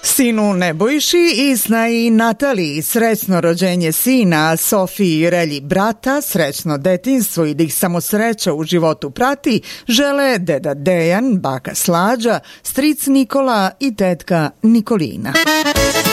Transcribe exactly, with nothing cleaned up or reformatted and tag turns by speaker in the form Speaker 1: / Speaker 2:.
Speaker 1: Sinu Nebojši i snaji Nataliji srećno rođenje sina, Sofiji i Relji brata, srećno detinjstvo i da ih samo sreća u životu prati, žele deda Dejan, baka Slađa, stric Nikola i tetka Nikolina.